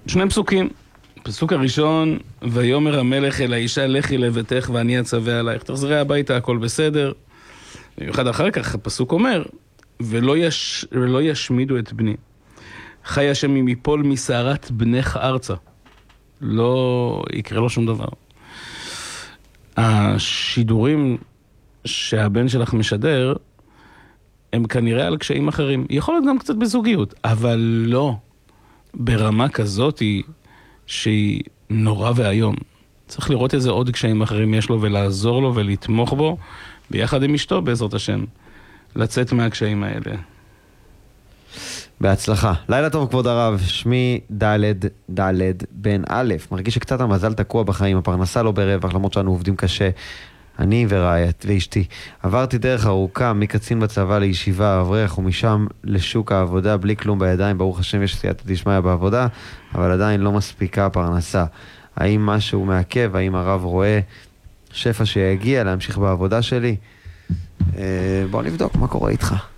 שני פסוקים. פסוק הראשון, ויאמר המלך אל האישה, לכי לביתך ואני אצווה עלייך. תחזרי הביתה, הכל בסדר. במיוחד אחר כך הפסוק אומר, ולא ישמידו את בני. חי השם אם יפול מסערת בנך ארצה. לא יקרה לו שום דבר. השידורים שהבן שלך משדר, הם כנראה על קשיים אחרים. יכול להיות גם קצת בזוגיות, אבל לא ברמה כזאת שהיא נורא והיום. צריך לראות איזה עוד קשיים אחרים יש לו ולעזור לו ולתמוך בו ביחד עם אשתו בעזרת השם. לצאת מהקשיים האלה. בהצלחה. לילה טוב כבוד הרב, שמי ד' בן א', מרגיש שקצת המזל תקוע בחיים, הפרנסה לא ברווח, למרות שאנו עובדים קשה. אני ורעיית ואשתי. עברתי דרך ארוכה מקצין בצבא לישיבה, אברך, ומשם לשוק העבודה, בלי כלום בידיים. ברוך השם יש סייעתא דשמיא בעבודה, אבל עדיין לא מספיקה פרנסה. האם משהו מעכב? האם הרב רואה שפע שיגיע להמשיך בעבודה שלי? בוא נבדוק מה קורה איתך.